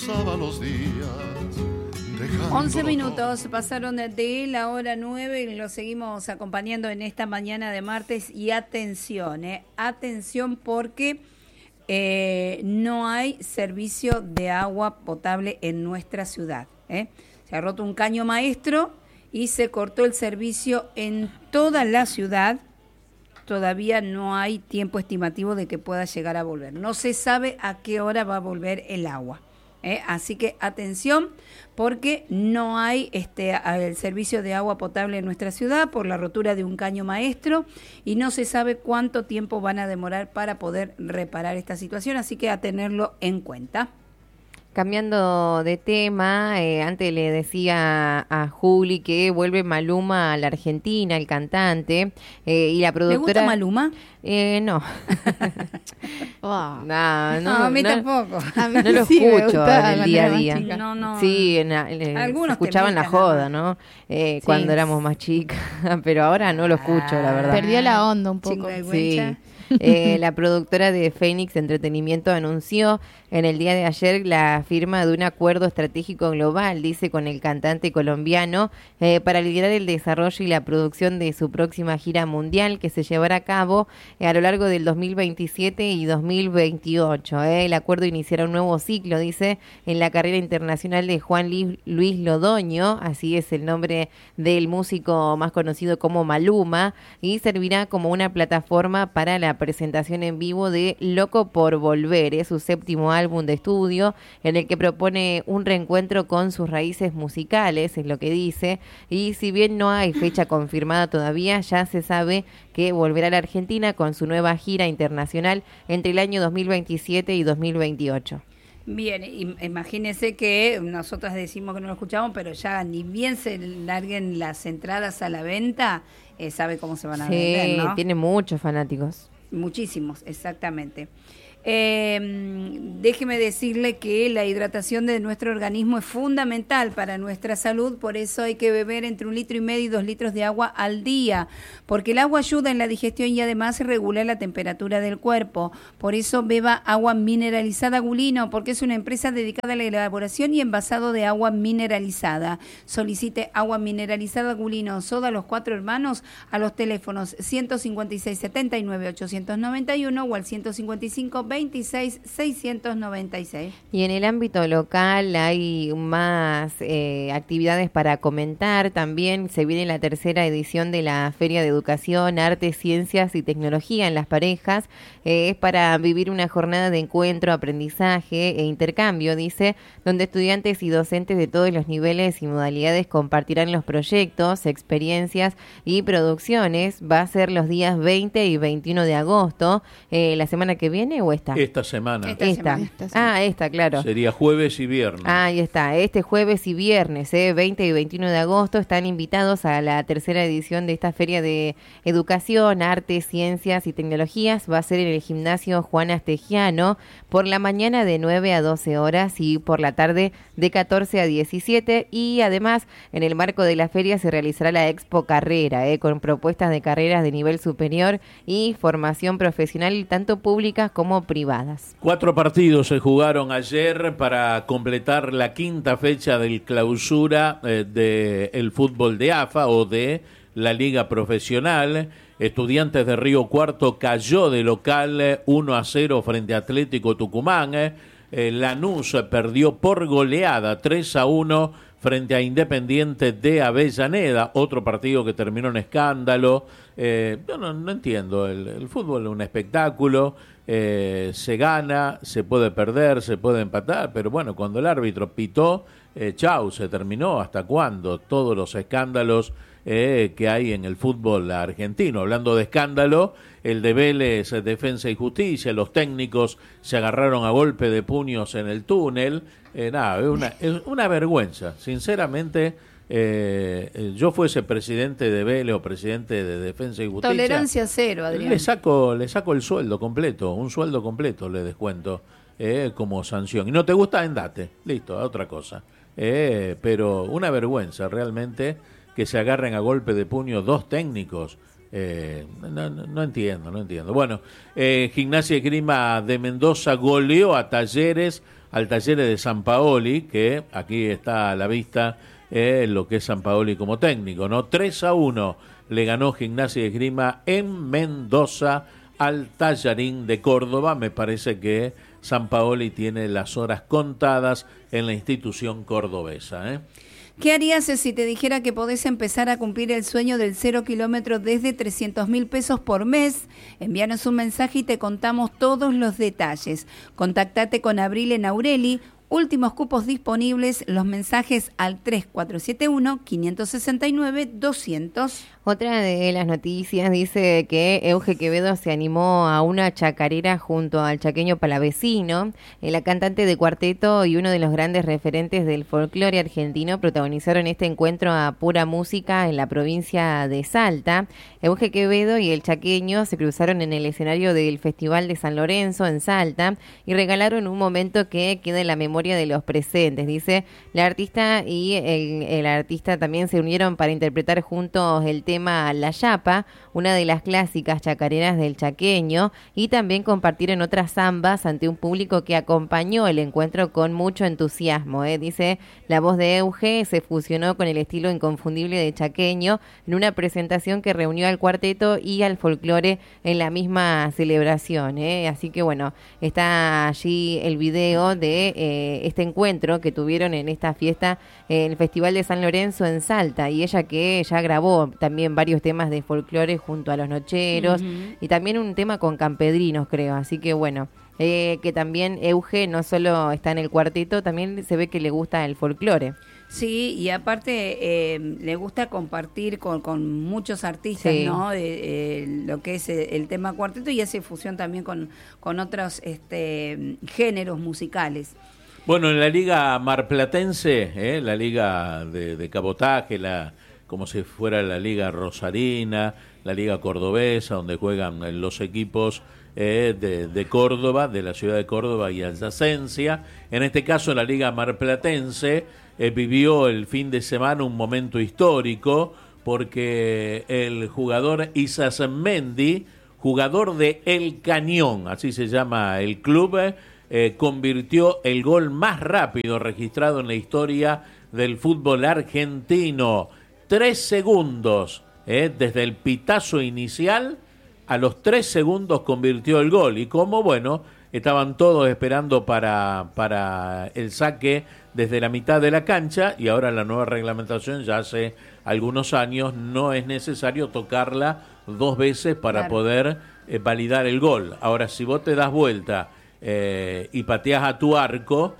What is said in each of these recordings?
pasaba los días. 11 minutos pasaron de la hora 9 y lo seguimos acompañando en esta mañana de martes. Y atención, atención porque no hay servicio de agua potable en nuestra ciudad. Se ha roto un caño maestro y se cortó el servicio en toda la ciudad. Todavía no hay tiempo estimativo de que pueda llegar a volver. No se sabe a qué hora va a volver el agua. Así que atención, porque no hay el servicio de agua potable en nuestra ciudad por la rotura de un caño maestro y no se sabe cuánto tiempo van a demorar para poder reparar esta situación, así que a tenerlo en cuenta. Cambiando de tema, antes le decía a Juli que vuelve Maluma a la Argentina, el cantante, y la productora... ¿Le gusta Maluma? No. Oh. No, a mí tampoco. A mí no lo sí, escucho en el día a día. No. Sí, escuchaba en la joda, ¿no? Sí. Cuando éramos más chicas, pero ahora no lo escucho, la verdad. Perdió la onda un poco. Sí. La productora de Fénix Entretenimiento anunció en el día de ayer la firma de un acuerdo estratégico global, dice, con el cantante colombiano para liderar el desarrollo y la producción de su próxima gira mundial que se llevará a cabo a lo largo del 2027 y 2028. El acuerdo iniciará un nuevo ciclo, dice, en la carrera internacional de Juan Luis Lodoño, así es el nombre del músico más conocido como Maluma, y servirá como una plataforma para la presentación en vivo de Loco por Volver, su séptimo álbum de estudio, en el que propone un reencuentro con sus raíces musicales, es lo que dice, y si bien no hay fecha confirmada todavía, ya se sabe que volverá a la Argentina con su nueva gira internacional entre el año 2027 y 2028. Bien, imagínense que nosotros decimos que no lo escuchamos, pero ya ni bien se larguen las entradas a la venta, sabe cómo se van a vender, ¿no? Tiene muchos fanáticos. Muchísimos, exactamente. Déjeme decirle que la hidratación de nuestro organismo es fundamental para nuestra salud, por eso hay que beber entre 1,5 litros y 2 litros de agua al día, porque el agua ayuda en la digestión y además regula la temperatura del cuerpo. Por eso beba agua mineralizada Gulino, porque es una empresa dedicada a la elaboración y envasado de agua mineralizada. Solicite agua mineralizada Gulino, Soda Los Cuatro Hermanos, a los teléfonos 156 79 891 o al 155 26 696. Y en el ámbito local hay más actividades para comentar. También se viene la tercera edición de la Feria de Educación, Arte, Ciencias y Tecnología en las Parejas. Es para vivir una jornada de encuentro, aprendizaje e intercambio, dice, donde estudiantes y docentes de todos los niveles y modalidades compartirán los proyectos, experiencias y producciones. Va a ser los días 20 y 21 de agosto. ¿La semana que viene o Esta semana. Esta, claro. Sería jueves y viernes. Ahí está, este jueves y viernes, 20 y 21 de agosto, están invitados a la tercera edición de esta Feria de Educación, Arte, Ciencias y Tecnologías. Va a ser en el gimnasio Juan Astegiano, por la mañana de 9 a 12 horas y por la tarde de 14 a 17. Y además, en el marco de la feria se realizará la Expo Carrera, con propuestas de carreras de nivel superior y formación profesional, tanto públicas como privadas. 4 partidos se jugaron ayer para completar la quinta fecha del clausura del fútbol de AFA o de la Liga Profesional. Estudiantes de Río Cuarto cayó de local 1-0 frente a Atlético Tucumán. Lanús perdió por goleada 3-1 frente a Independiente de Avellaneda, otro partido que terminó en escándalo. Yo no entiendo, el fútbol es un espectáculo, se gana, se puede perder, se puede empatar, pero bueno, cuando el árbitro pitó, chau, se terminó. ¿Hasta cuándo? Todos los escándalos que hay en el fútbol argentino. Hablando de escándalo, el de Vélez, Defensa y Justicia, los técnicos se agarraron a golpe de puños en el túnel. Es una vergüenza, sinceramente. Yo fuese presidente de Vélez o presidente de Defensa y Justicia, tolerancia cero, Adrián. Le saco el sueldo completo, un sueldo completo le descuento como sanción. Y no te gusta, andate, listo, a otra cosa. Pero una vergüenza realmente que se agarren a golpe de puño 2 técnicos. No entiendo. Bueno, Gimnasia y Esgrima de Mendoza goleó a Talleres al Talleres de San Paoli, que aquí está a la vista lo que es San Paoli como técnico, ¿no? 3-1 le ganó Gimnasia y Esgrima en Mendoza al Tallarín de Córdoba. Me parece que San Paoli tiene las horas contadas en la institución cordobesa, ¿eh? ¿Qué harías si te dijera que podés empezar a cumplir el sueño del 0 kilómetro desde 300.000 pesos por mes? Envíanos un mensaje y te contamos todos los detalles. Contactate con Abril en Aureli. Últimos cupos disponibles, los mensajes al 3471-569-200. Otra de las noticias dice que Euge Quevedo se animó a una chacarera junto al chaqueño palavecino. La cantante de cuarteto y uno de los grandes referentes del folclore argentino protagonizaron este encuentro a pura música en la provincia de Salta. Euge Quevedo y el chaqueño se cruzaron en el escenario del Festival de San Lorenzo en Salta y regalaron un momento que queda en la memoria de los presentes. Dice, la artista y el artista también se unieron para interpretar juntos el tema La Yapa, una de las clásicas chacareras del chaqueño, y también compartieron otras zambas ante un público que acompañó el encuentro con mucho entusiasmo. Dice, la voz de Euge se fusionó con el estilo inconfundible de chaqueño en una presentación que reunió al cuarteto y al folclore en la misma celebración. Así que bueno, está allí el video de este encuentro que tuvieron en esta fiesta en el Festival de San Lorenzo en Salta, y ella que ya grabó también varios temas de folclore junto a los Nocheros, y también un tema con campedrinos, creo. Así que bueno, que también Euge no solo está en el cuarteto, también se ve que le gusta el folclore. Sí, y aparte le gusta compartir con muchos artistas, sí, ¿no? Lo que es el tema cuarteto, y hace fusión también con otros géneros musicales. Bueno, en la liga marplatense, la liga de cabotaje, como si fuera la liga rosarina, la liga cordobesa, donde juegan los equipos de Córdoba, de la ciudad de Córdoba y adyacencia. En este caso, la liga marplatense vivió el fin de semana un momento histórico, porque el jugador Isasmendi, jugador de El Cañón, así se llama el club, convirtió el gol más rápido registrado en la historia del fútbol argentino. 3 segundos, desde el pitazo inicial, a los 3 segundos convirtió el gol. Y como, bueno, estaban todos esperando para el saque desde la mitad de la cancha, y ahora la nueva reglamentación, ya hace algunos años, no es necesario tocarla 2 veces para poder validar el gol. Ahora, si vos te das vuelta y pateás a tu arco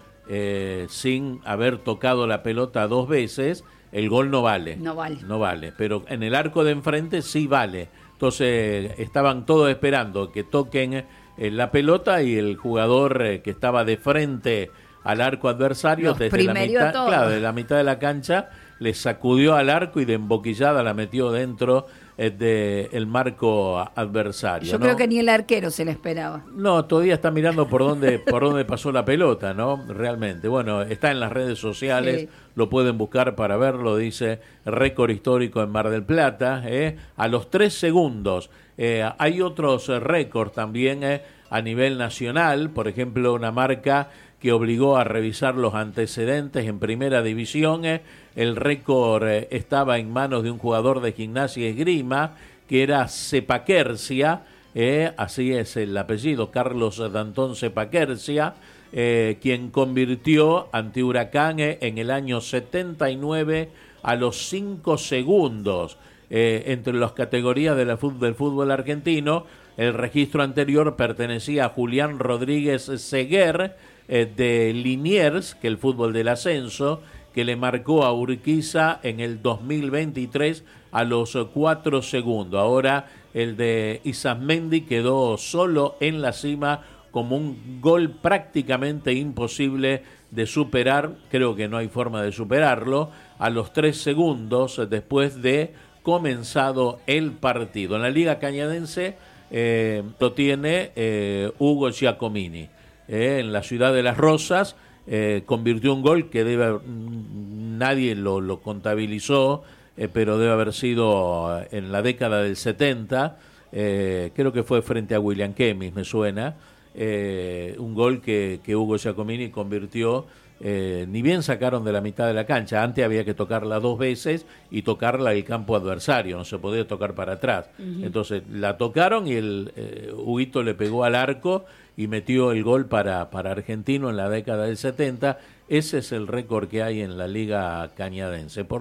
sin haber tocado la pelota 2 veces, el gol no vale. No vale, pero en el arco de enfrente sí vale. Entonces estaban todos esperando que toquen la pelota, y el jugador que estaba de frente al arco adversario, desde la mitad, de la mitad de la cancha, le sacudió al arco y de emboquillada la metió dentro del marco adversario. Yo creo que ni el arquero se le esperaba. No, todavía está mirando por dónde pasó la pelota, ¿no? Realmente. Bueno, está en las redes sociales, sí, lo pueden buscar para verlo. Dice récord histórico en Mar del Plata, a los 3 segundos. Hay otros récords también a nivel nacional, por ejemplo, una marca que obligó a revisar los antecedentes en primera división. El récord estaba en manos de un jugador de Gimnasia y Esgrima, que era Cepaquercia, así es el apellido, Carlos Dantón Cepaquercia, quien convirtió ante Huracán en el año 79 a los 5 segundos. Entre las categorías del fútbol argentino, el registro anterior pertenecía a Julián Rodríguez Seguer, de Liniers, que el fútbol del ascenso, que le marcó a Urquiza en el 2023 a los 4 segundos. Ahora el de Isasmendi quedó solo en la cima, como un gol prácticamente imposible de superar. Creo que no hay forma de superarlo, a los 3 segundos después de comenzado el partido. En la Liga Cañadense lo tiene Hugo Giacomini. En la ciudad de Las Rosas convirtió un gol que nadie lo contabilizó, pero debe haber sido en la década del 70, creo que fue frente a William Kemis, me suena, un gol que Hugo Giacomini convirtió. Ni bien sacaron de la mitad de la cancha, antes había que tocarla 2 veces y tocarla al campo adversario, no se podía tocar para atrás. Entonces la tocaron y el Huguito le pegó al arco y metió el gol para Argentino en la década del 70. Ese es el récord que hay en la Liga Cañadense.